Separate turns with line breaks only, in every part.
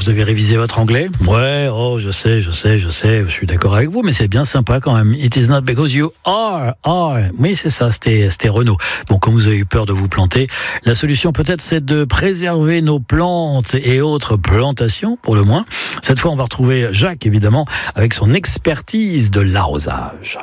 vous avez révisé votre anglais? Ouais, oh, je sais, je suis d'accord avec vous, mais c'est bien sympa quand même. It is not because you are. Oui, c'est ça, c'était Renaud. Bon, comme vous avez eu peur de vous planter, la solution peut-être c'est de préserver nos plantes et autres plantations, pour le moins. Cette fois, on va retrouver Jacques, évidemment, avec son expertise de l'arrosage.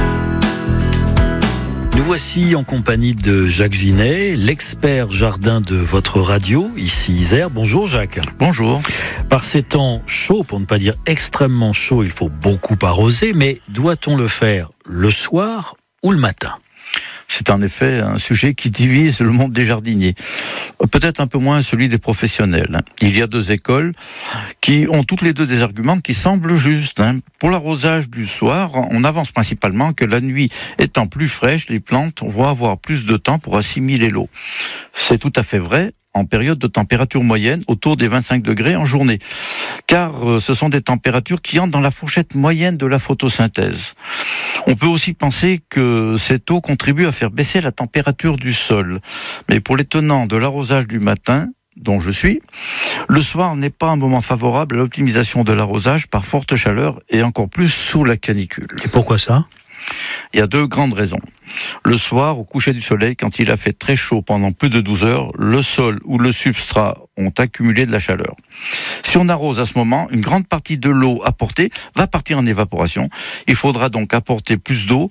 Nous voici en compagnie de Jacques Ginet, l'expert jardin de votre radio, ici Isère. Bonjour Jacques.
Bonjour.
Par ces temps chauds, pour ne pas dire extrêmement chauds, il faut beaucoup arroser, mais doit-on le faire le soir ou le matin ?
C'est en effet un sujet qui divise le monde des jardiniers. Peut-être un peu moins celui des professionnels. Il y a deux écoles qui ont toutes les deux des arguments qui semblent justes. Pour l'arrosage du soir, on avance principalement que la nuit étant plus fraîche, les plantes vont avoir plus de temps pour assimiler l'eau. C'est tout à fait vrai en période de température moyenne, autour des 25 degrés en journée. Car ce sont des températures qui entrent dans la fourchette moyenne de la photosynthèse. On peut aussi penser que cette eau contribue à faire baisser la température du sol. Mais pour les tenants de l'arrosage du matin, dont je suis, le soir n'est pas un moment favorable à l'optimisation de l'arrosage par forte chaleur et encore plus sous la canicule.
Et pourquoi ça ?
Il y a deux grandes raisons. Le soir, au coucher du soleil, quand il a fait très chaud pendant plus de 12 heures, le sol ou le substrat ont accumulé de la chaleur. Si on arrose à ce moment, une grande partie de l'eau apportée va partir en évaporation. Il faudra donc apporter plus d'eau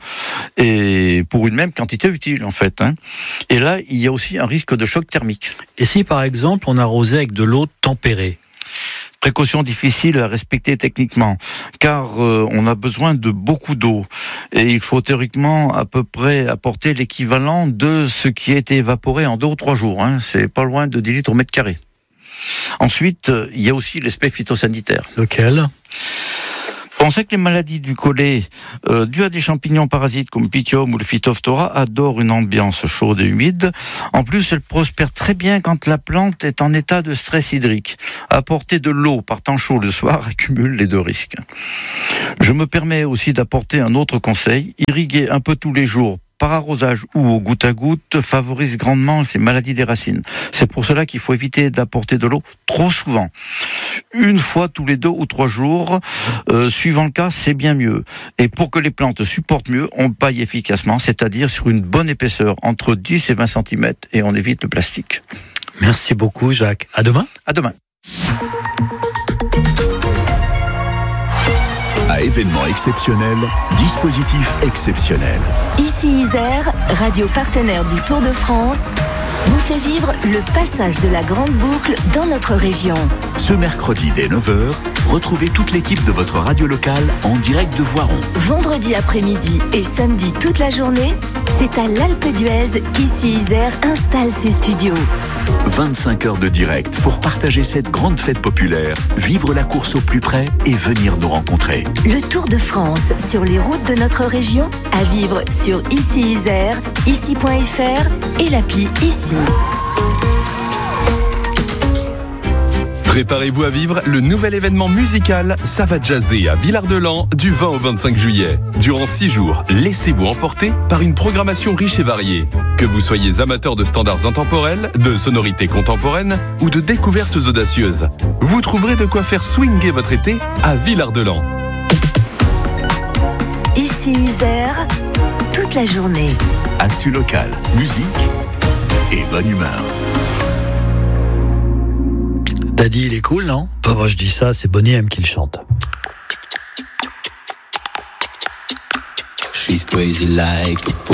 et pour une même quantité utile en fait. Et là, il y a aussi un risque de choc thermique.
Et si par exemple on arrosait avec de l'eau tempérée ?
Précaution difficile à respecter techniquement, car on a besoin de beaucoup d'eau. Et il faut théoriquement à peu près apporter l'équivalent de ce qui a été évaporé en 2 ou 3 jours. C'est pas loin de 10 litres au mètre carré. Ensuite, il y a aussi l'aspect phytosanitaire.
Lequel ?
On sait que les maladies du collet, dues à des champignons parasites comme Pythium ou le Phytophthora, adorent une ambiance chaude et humide. En plus, elles prospèrent très bien quand la plante est en état de stress hydrique. Apporter de l'eau par temps chaud le soir accumule les deux risques. Je me permets aussi d'apporter un autre conseil. Irriguer un peu tous les jours par arrosage ou au goutte à goutte favorise grandement ces maladies des racines. C'est pour cela qu'il faut éviter d'apporter de l'eau trop souvent. Une fois tous les 2 ou 3 jours, suivant le cas, c'est bien mieux. Et pour que les plantes supportent mieux, on paille efficacement, c'est-à-dire sur une bonne épaisseur, entre 10 et 20 cm, et on évite le plastique.
Merci beaucoup Jacques. À demain.
À demain.
À événement exceptionnel, dispositif exceptionnel.
Ici Isère, radio partenaire du Tour de France, vous fait vivre le passage de la Grande Boucle dans notre région.
Ce mercredi dès 9h, retrouvez toute l'équipe de votre radio locale en direct de Voiron.
Vendredi après-midi et samedi toute la journée, c'est à l'Alpe d'Huez qu'Ici Isère installe ses studios.
25 heures de direct pour partager cette grande fête populaire, vivre la course au plus près et venir nous rencontrer.
Le Tour de France sur les routes de notre région, à vivre sur Ici Isère, ici.fr et l'appli Ici.
Préparez-vous à vivre le nouvel événement musical Ça va jazzer à Villard-de-Lans du 20 au 25 juillet. Durant 6 jours, laissez-vous emporter par une programmation riche et variée. Que vous soyez amateur de standards intemporels, de sonorités contemporaines ou de découvertes audacieuses, vous trouverez de quoi faire swinger votre été à Villard-de-Lans.
Ici Isère, toute la journée.
Actu local, musique et bonne humeur.
Daddy, il est cool, non ? Moi, je dis ça, c'est Bonnie M qui le chante.
She's crazy like a fool.